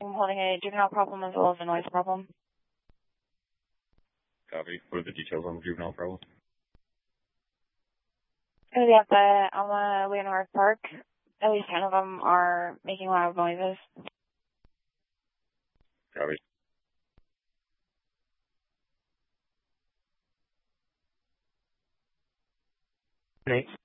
I'm holding a juvenile problem as well as a noise problem. Copy. What are the details on the juvenile problem? Going to be at the Alma Leonard Park. At least 10 of them are making loud noises. Copy. Nate.